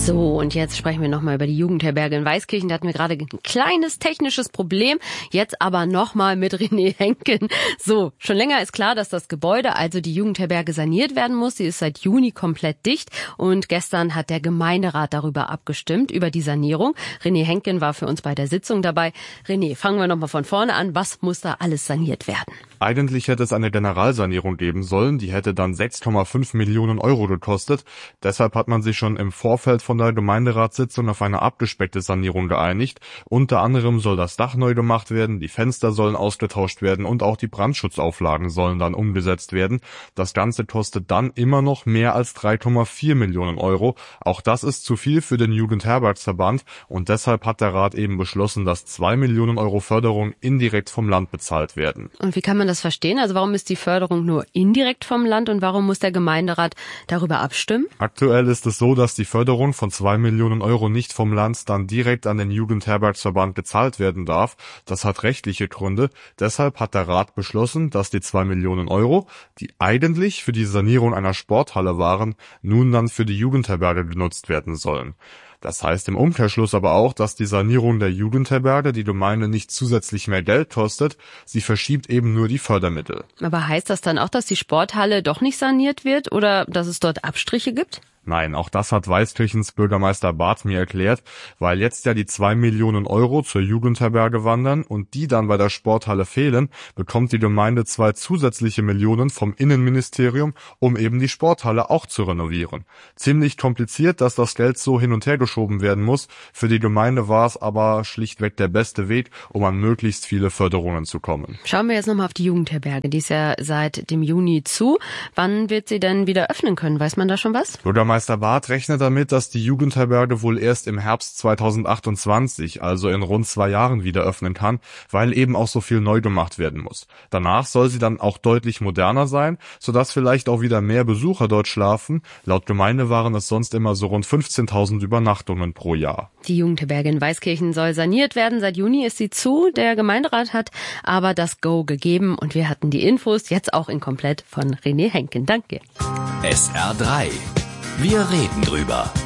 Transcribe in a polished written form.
So, und jetzt sprechen wir nochmal über die Jugendherberge in Weißkirchen. Da hatten wir gerade ein kleines technisches Problem. Jetzt aber nochmal mit René Henken. So, schon länger ist klar, dass das Gebäude, also die Jugendherberge, saniert werden muss. Sie ist seit Juni komplett dicht. Und gestern hat der Gemeinderat darüber abgestimmt, über die Sanierung. René Henken war für uns bei der Sitzung dabei. René, fangen wir nochmal von vorne an. Was muss da alles saniert werden? Eigentlich hätte es eine Generalsanierung geben sollen. Die hätte dann 6,5 Millionen Euro gekostet. Deshalb hat man sich schon im Vorfeld von der Gemeinderatssitzung auf eine abgespeckte Sanierung geeinigt. Unter anderem soll das Dach neu gemacht werden, die Fenster sollen ausgetauscht werden und auch die Brandschutzauflagen sollen dann umgesetzt werden. Das Ganze kostet dann immer noch mehr als 3,4 Millionen Euro. Auch das ist zu viel für den Jugendherbergsverband und deshalb hat der Rat eben beschlossen, dass 2 Millionen Euro Förderung indirekt vom Land bezahlt werden. Und wie kann man das verstehen? Also warum ist die Förderung nur indirekt vom Land und warum muss der Gemeinderat darüber abstimmen? Aktuell ist es so, dass die Förderung von 2 Millionen Euro nicht vom Land dann direkt an den Jugendherbergsverband gezahlt werden darf. Das hat rechtliche Gründe. Deshalb hat der Rat beschlossen, dass die 2 Millionen Euro, die eigentlich für die Sanierung einer Sporthalle waren, nun dann für die Jugendherberge genutzt werden sollen. Das heißt im Umkehrschluss aber auch, dass die Sanierung der Jugendherberge die Gemeinde nicht zusätzlich mehr Geld kostet, sie verschiebt eben nur die Fördermittel. Aber heißt das dann auch, dass die Sporthalle doch nicht saniert wird oder dass es dort Abstriche gibt? Nein, auch das hat Weißkirchens Bürgermeister Barth mir erklärt, weil jetzt ja die 2 Millionen Euro zur Jugendherberge wandern und die dann bei der Sporthalle fehlen, bekommt die Gemeinde 2 zusätzliche Millionen vom Innenministerium, um eben die Sporthalle auch zu renovieren. Ziemlich kompliziert, dass das Geld so hin und her geschoben werden muss. Für die Gemeinde war es aber schlichtweg der beste Weg, um an möglichst viele Förderungen zu kommen. Schauen wir jetzt nochmal auf die Jugendherberge. Die ist ja seit dem Juni zu. Wann wird sie denn wieder öffnen können? Weiß man da schon was? Bürgermeister Barth rechnet damit, dass die Jugendherberge wohl erst im Herbst 2028, also in rund 2 Jahren, wieder öffnen kann, weil eben auch so viel neu gemacht werden muss. Danach soll sie dann auch deutlich moderner sein, sodass vielleicht auch wieder mehr Besucher dort schlafen. Laut Gemeinde waren es sonst immer so rund 15.000 Übernachtungen pro Jahr. Die Jugendherberge in Weißkirchen soll saniert werden. Seit Juni ist sie zu. Der Gemeinderat hat aber das Go gegeben und wir hatten die Infos jetzt auch in komplett von René Henken. Danke. SR3. Wir reden drüber.